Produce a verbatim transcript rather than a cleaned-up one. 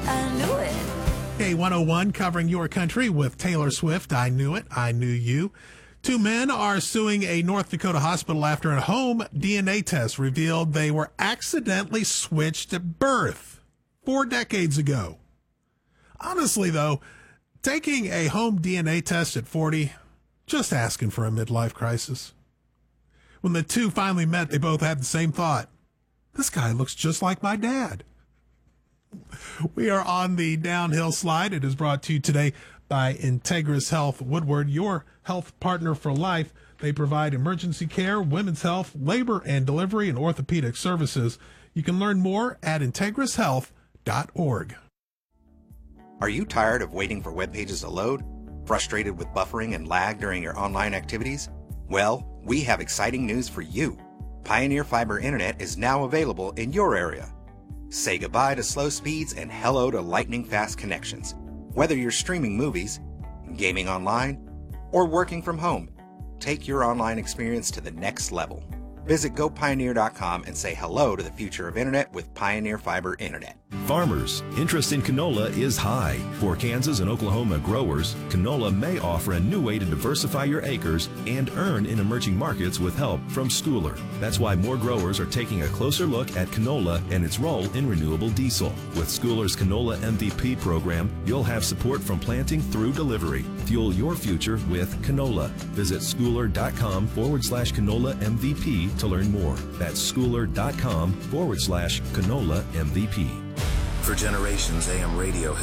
I knew it. K one oh one covering your country with Taylor Swift. I knew it. I knew you. Two men are suing a North Dakota hospital after a home D N A test revealed they were accidentally switched at birth four decades ago. Honestly, though, taking a home D N A test at forty, just asking for a midlife crisis. When the two finally met, they both had the same thought. This guy looks just like my dad. We are on the downhill slide. It is brought to you today by Integris Health Woodward, your health partner for life. They provide emergency care, women's health, labor and delivery, and orthopedic services. You can learn more at integris health dot org. Are you tired of waiting for web pages to load? Frustrated with buffering and lag during your online activities? Well, we have exciting news for you. Pioneer Fiber Internet is now available in your area. Say goodbye to slow speeds and hello to lightning-fast connections. Whether you're streaming movies, gaming online, or working from home, take your online experience to the next level. Visit go pioneer dot com and say hello to the future of internet with Pioneer Fiber Internet. Farmers, interest in canola is high. For Kansas and Oklahoma growers, canola may offer a new way to diversify your acres and earn in emerging markets with help from Schooler. That's why more growers are taking a closer look at canola and its role in renewable diesel. With Schooler's Canola M V P program, you'll have support from planting through delivery. Fuel your future with canola. Visit schooler.com forward slash canola MVP to learn more. That's schooler.com forward slash canola MVP. For generations, A M radio